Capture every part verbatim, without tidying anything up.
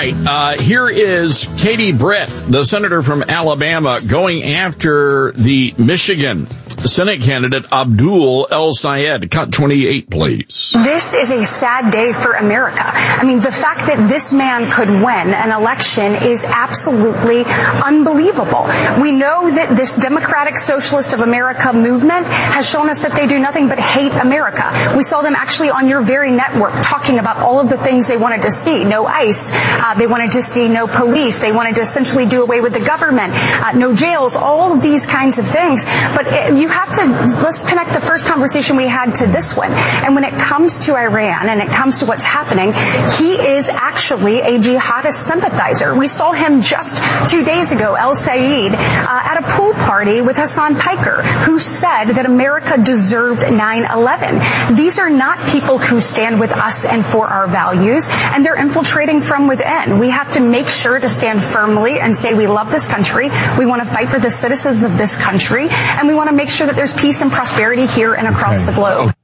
right, uh, here is Katie Britt, the senator from Alabama, going after the Michigan Senate candidate Abdul El-Sayed. Cut twenty-eight, please. This is a sad day for America. I mean, the fact that this man could win an election is absolutely unbelievable. We know that this Democratic Socialist of America movement has shown us that they do nothing but hate America. We saw them actually on your very network talking about all of the things they wanted to see. No ICE. Uh, they wanted to see no police. They wanted to essentially do away with the government. Uh, no jails. All of these kinds of things. But it, you have to, let's connect the first conversation we had to this one. And when it comes to Iran and it comes to what's happening, he is actually a jihadist sympathizer. We saw him just two days ago, El-Sayed, uh, at a pool party with Hassan Piker, who said that America deserved nine eleven. These are not people who stand with us and for our values, and they're infiltrating from within. We have to make sure to stand firmly and say we love this country, we want to fight for the citizens of this country, and we want to make sure that there's peace and prosperity here and across the globe.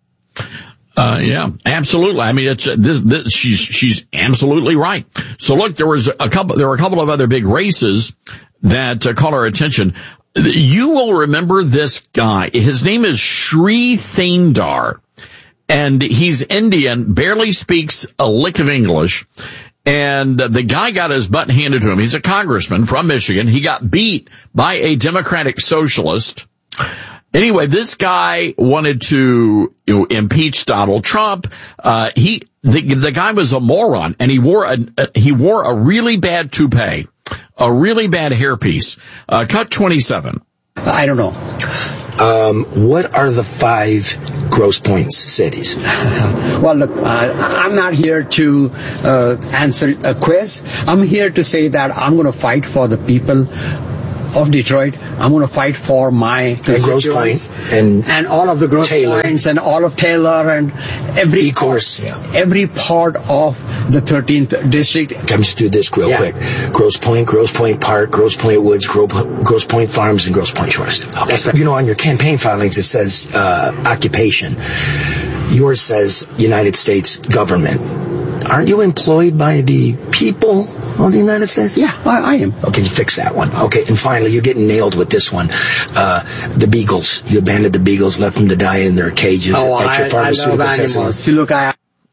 Uh, yeah, absolutely. I mean, it's, uh, this, this, she's, she's absolutely right. So look, there was a couple, there were a couple of other big races that uh, caught our attention. You will remember this guy. His name is Shri Thandar, and he's Indian, barely speaks a lick of English. And the guy got his butt handed to him. He's a congressman from Michigan. He got beat by a Democratic socialist. Anyway, this guy wanted to, you know, impeach Donald Trump. Uh, he, the, the guy was a moron, and he wore a, he wore a really bad toupee, a really bad hairpiece. Uh, cut twenty-seven. I don't know. Um, what are the five Grosse Pointe cities? Well, look, uh, I'm not here to uh, answer a quiz. I'm here to say that I'm going to fight for the people of Detroit. I'm going to fight for my constituents and, and all of the Grosse Pointes and all of Taylor and every E-course, yeah. every part of the thirteenth district. Let me just do this real yeah. quick. Grosse Pointe, Grosse Pointe Park, Grosse Pointe Woods, Grosse Pointe Farms, and Grosse Pointe Shores. Okay. That's right. You know, on your campaign filings it says uh, occupation. Yours says United States government. Aren't you employed by the people of the United States? Yeah, I, I am. Okay, you fix that one. Okay, and finally, you're getting nailed with this one. Uh, the beagles. You abandoned the beagles, left them to die in their cages oh, at your I, pharmaceutical I love animals. See, look, I...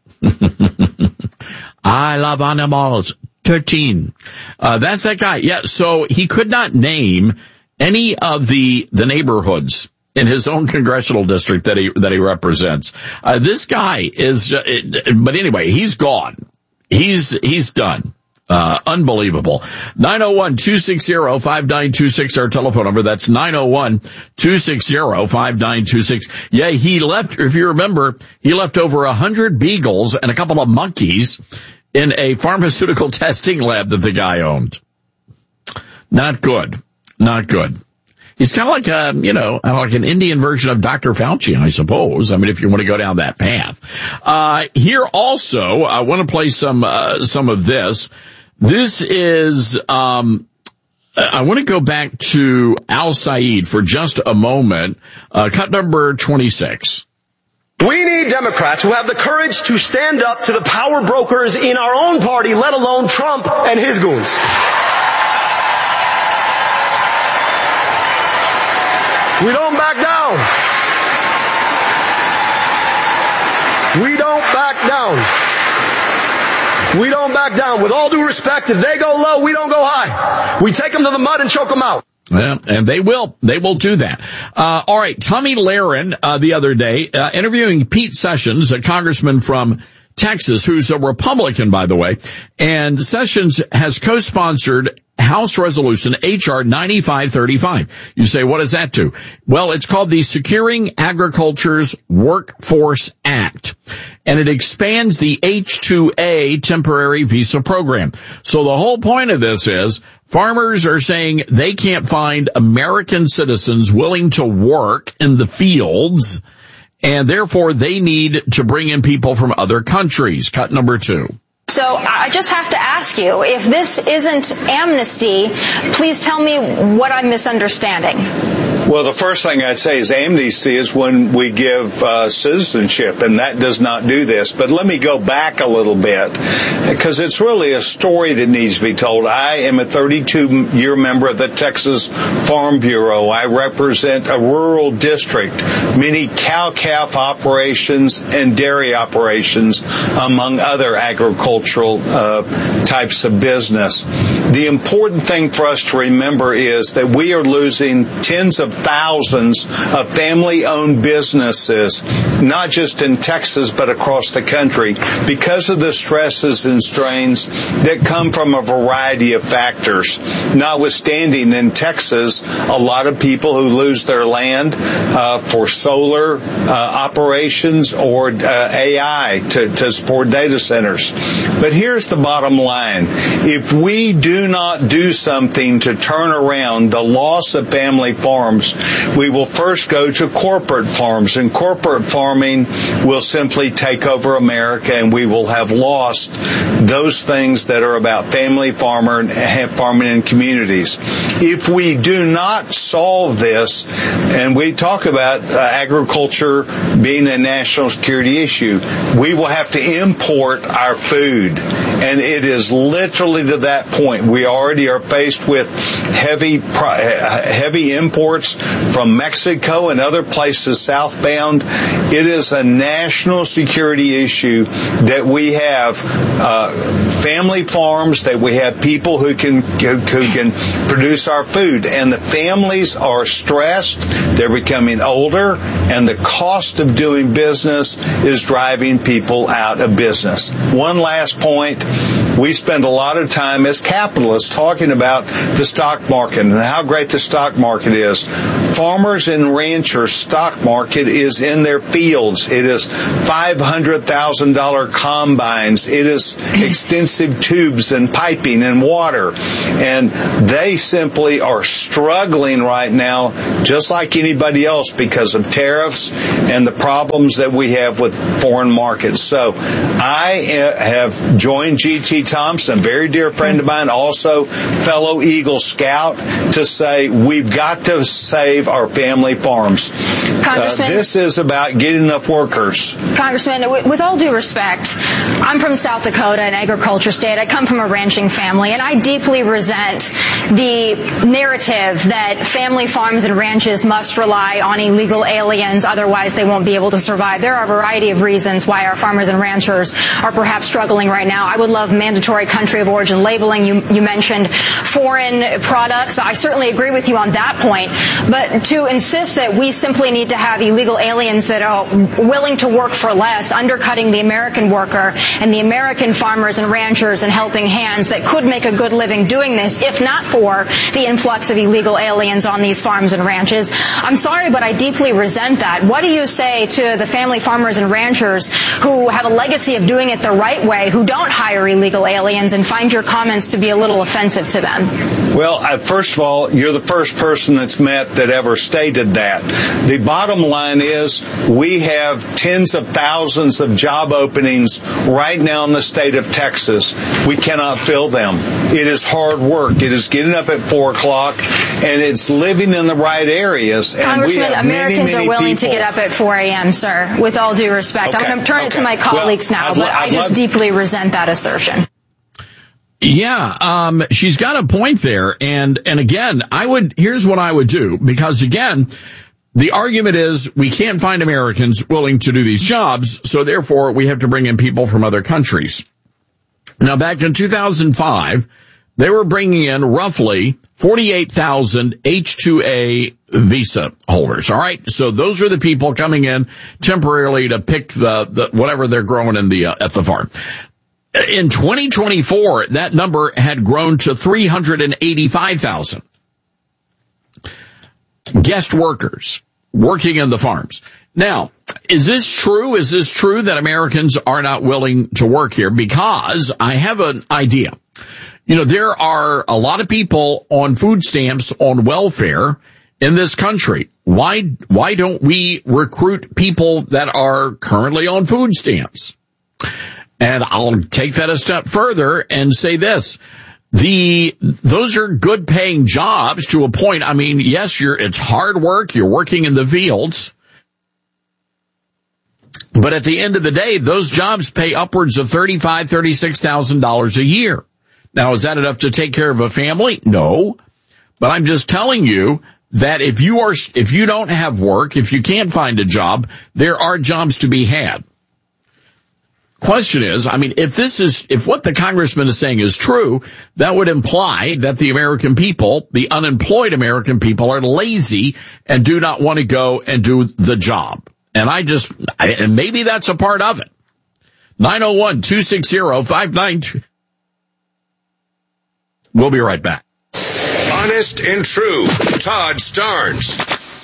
I love animals. thirteen. Uh, that's that guy. Yeah, so he could not name any of the, the neighborhoods in his own congressional district that he, that he represents. Uh, this guy is, uh, it, but anyway, he's gone. He's, he's done. Uh, unbelievable. nine oh one, two six zero, five nine two six, our telephone number. That's nine oh one, two six zero, five nine two six. Yeah, he left, if you remember, he left over a hundred beagles and a couple of monkeys in a pharmaceutical testing lab that the guy owned. Not good. Not good. He's kind of like a, you know, like an Indian version of Doctor Fauci, I suppose. I mean, if you want to go down that path. Uh, here also, I want to play some, uh, some of this. This is, um, I want to go back to El-Sayed for just a moment. Uh, cut number twenty-six. We need Democrats who have the courage to stand up to the power brokers in our own party, let alone Trump and his goons. We don't back down. We don't back down. We don't back down. With all due respect, if they go low, we don't go high. We take them to the mud and choke them out. Yeah, and they will. They will do that. Uh, all right. Tommy Lahren, uh, the other day, uh, interviewing Pete Sessions, a congressman from Texas, who's a Republican, by the way. And Sessions has co-sponsored House Resolution H R ninety-five thirty-five. You say, what does that do? Well, it's called the Securing Agriculture's Workforce Act, and it expands the H two A temporary visa program. So the whole point of this is farmers are saying they can't find American citizens willing to work in the fields, and therefore they need to bring in people from other countries. Cut number two. So I just have to ask you, if this isn't amnesty, please tell me what I'm misunderstanding. Well, the first thing I'd say is amnesty is when we give uh, citizenship, and that does not do this. But let me go back a little bit, because it's really a story that needs to be told. I am a thirty-two year member of the Texas Farm Bureau. I represent a rural district, many cow-calf operations and dairy operations, among other agricultural uh, types of business. The important thing for us to remember is that we are losing tens of thousands of family-owned businesses, not just in Texas, but across the country, because of the stresses and strains that come from a variety of factors. Notwithstanding, in Texas, a lot of people who lose their land uh, for solar uh, operations or uh, A I to, to support data centers. But here's the bottom line. If we do not do something to turn around the loss of family farms, we will first go to corporate farms, and corporate farming will simply take over America, and we will have lost those things that are about family farmer and farming in communities. If we do not solve this, and we talk about uh, agriculture being a national security issue, we will have to import our food, and it is literally to that point. We already are faced with heavy heavy imports from Mexico and other places southbound. It is a national security issue that we have uh, family farms, that we have people who can who, who can produce our food, and the families are stressed. They're becoming older, and the cost of doing business is driving people out of business. One last point. We spend a lot of time as capitalists talking about the stock market and how great the stock market is. Farmers and ranchers' stock market is in their fields. It is five hundred thousand dollars combines. It is extensive tubes and piping and water. And they simply are struggling right now, just like anybody else, because of tariffs and the problems that we have with foreign markets. So I have joined G T Thompson, a very dear friend of mine, also fellow Eagle Scout, to say we've got to save our family farms. Congressman, uh, this is about getting enough workers. Congressman, with all due respect, I'm from South Dakota, an agriculture state. I come from a ranching family, and I deeply resent the narrative that family farms and ranches must rely on illegal aliens, otherwise they won't be able to survive. There are a variety of reasons why our farmers and ranchers are perhaps struggling right now. I would love mandatory country of origin labeling. You, you mentioned foreign products. I certainly agree with you on that point. But to insist that we simply need to have illegal aliens that are willing to work for less, undercutting the American worker and the American farmers and ranchers and helping hands that could make a good living doing this, if not for the influx of illegal aliens on these farms and ranches. I'm sorry, but I deeply resent that. What do you say to the family farmers and ranchers who have a legacy of doing it the right way, who don't hire illegal aliens, and find your comments to be a little offensive to them? Well, uh, first of all, you're the first person that's met that ever stated that. The bottom line is we have tens of thousands of job openings right now in the state of Texas. We cannot fill them. It is hard work. It is getting up at four o'clock, and it's living in the right areas. And Congressman, we have Americans many, many are willing people. to get up at four a.m., sir, with all due respect. Okay. I'm going to turn okay. it to my colleagues well, now, I'd but lo- I just love- deeply resent that assertion. Yeah, um, she's got a point there. And, and again, I would, here's what I would do, because again, the argument is we can't find Americans willing to do these jobs, so therefore we have to bring in people from other countries. Now, back in two thousand five, they were bringing in roughly forty-eight thousand H two A visa holders. All right. So those are the people coming in temporarily to pick the, the whatever they're growing in the, uh, at the farm. In twenty twenty-four, that number had grown to three hundred eighty-five thousand guest workers working in the farms. Now, is this true? Is this true that Americans are not willing to work here? Because I have an idea. You know, there are a lot of people on food stamps, on welfare in this country. Why, why don't we recruit people that are currently on food stamps? And I'll take that a step further and say this. the, those are good paying jobs to a point. I mean, yes, you're, it's hard work. You're working in the fields. But at the end of the day, those jobs pay upwards of thirty-five thousand dollars, thirty-six thousand dollars a year. Now, is that enough to take care of a family? No. But I'm just telling you that if you are, if you don't have work, if you can't find a job, there are jobs to be had. Question is, I mean, if this is, if what the congressman is saying is true, that would imply that the American people, the unemployed American people, are lazy and do not want to go and do the job. And I just, I, and maybe that's a part of it. nine oh one, two six zero, five nine two. We'll be right back. Honest and true. Todd Starnes.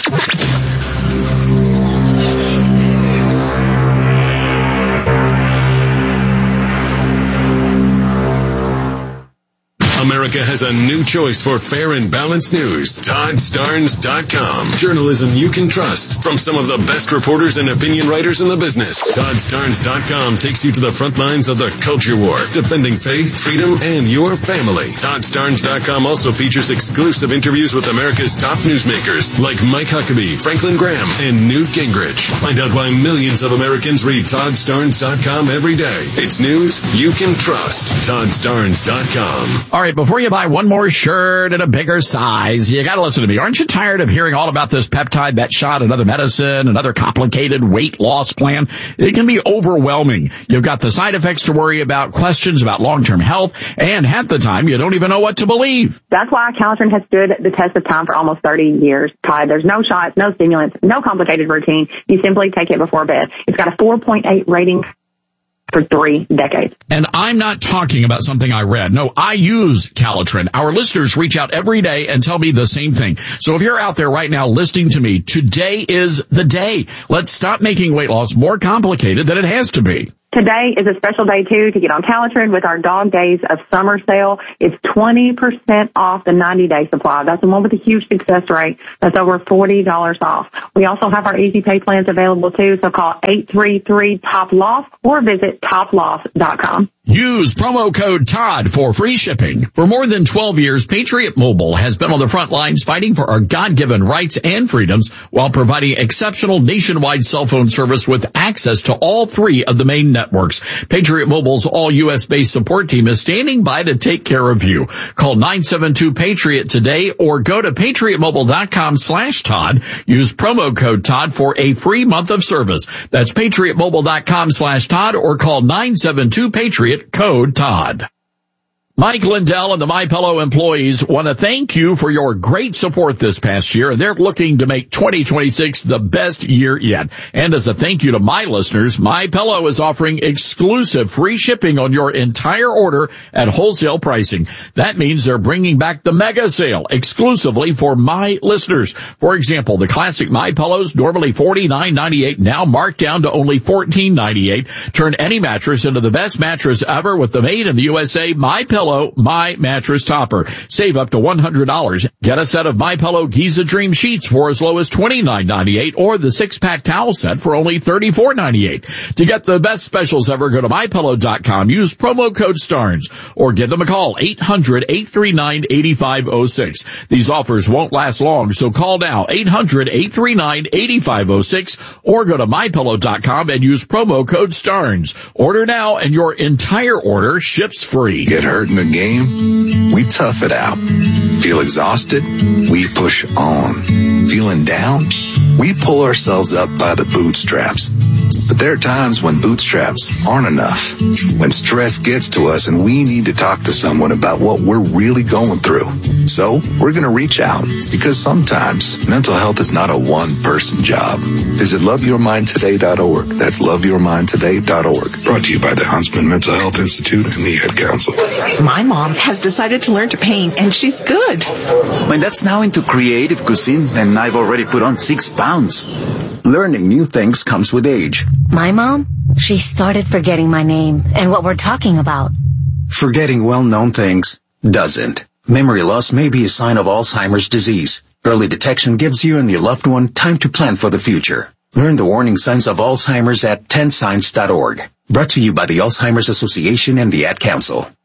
America has a new choice for fair and balanced news. Todd Starnes dot com. Journalism you can trust from some of the best reporters and opinion writers in the business. Todd Starnes dot com takes you to the front lines of the culture war, defending faith, freedom, and your family. Todd Starnes dot com also features exclusive interviews with America's top newsmakers like Mike Huckabee, Franklin Graham, and Newt Gingrich. Find out why millions of Americans read Todd Starnes dot com every day. It's news you can trust. Todd Starnes dot com. All right. Before you buy one more shirt in a bigger size, you gotta listen to me. Aren't you tired of hearing all about this peptide, that shot, another medicine, another complicated weight loss plan? It can be overwhelming. You've got the side effects to worry about, questions about long-term health, and half the time you don't even know what to believe. That's why Calitrin has stood the test of time for almost thirty years, Todd. There's no shots, no stimulants, no complicated routine. You simply take it before bed. It's got a four point eight rating for three decades. And I'm not talking about something I read. No, I use Calitrin. Our listeners reach out every day and tell me the same thing. So if you're out there right now listening to me, today is the day. Let's stop making weight loss more complicated than it has to be. Today is a special day, too, to get on Calitrin with our Dog Days of Summer sale. It's twenty percent off the ninety-day supply. That's the one with a huge success rate. That's over forty dollars off. We also have our Easy Pay plans available, too, so call eight three three, T O P L O S or visit top loss dot com. Use promo code Todd for free shipping. For more than twelve years, Patriot Mobile has been on the front lines fighting for our God-given rights and freedoms while providing exceptional nationwide cell phone service with access to all three of the main networks. Patriot Mobile's all-U S based support team is standing by to take care of you. Call nine seven two, PATRIOT today or go to patriot mobile dot com slash Todd. Use promo code Todd for a free month of service. That's patriot mobile dot com slash Todd or call nine seven two, PATRIOT. Code Todd. Mike Lindell and the MyPillow employees want to thank you for your great support this past year. They're looking to make twenty twenty-six the best year yet. And as a thank you to my listeners, MyPillow is offering exclusive free shipping on your entire order at wholesale pricing. That means they're bringing back the mega sale exclusively for my listeners. For example, the classic MyPillows, normally forty-nine ninety-eight, now marked down to only fourteen ninety-eight. Turn any mattress into the best mattress ever with the made in the U S A MyPillow My Mattress Topper. Save up to one hundred dollars. Get a set of MyPillow Giza Dream Sheets for as low as twenty-nine ninety-eight or the six-pack towel set for only thirty-four ninety-eight. To get the best specials ever, go to my pillow dot com. Use promo code STARNS or give them a call, eight hundred, eight three nine, eight five zero six. These offers won't last long, so call now, eight hundred, eight three nine, eight five zero six or go to my pillow dot com and use promo code STARNS. Order now and your entire order ships free. Get hurt in the game? We tough it out. Feel exhausted? We push on. Feeling down? We pull ourselves up by the bootstraps. But there are times when bootstraps aren't enough. When stress gets to us and we need to talk to someone about what we're really going through. So we're going to reach out because sometimes mental health is not a one-person job. Visit love your mind today dot org. That's love your mind today dot org. Brought to you by the Huntsman Mental Health Institute and the Ad Council. My mom has decided to learn to paint, and she's good. My dad's now into creative cuisine, and I've already put on six pounds. Learning new things comes with age. My mom, she started forgetting my name and what we're talking about. Forgetting well-known things doesn't. Memory loss may be a sign of Alzheimer's disease. Early detection gives you and your loved one time to plan for the future. Learn the warning signs of Alzheimer's at ten signs dot org. Brought to you by the Alzheimer's Association and the Ad Council.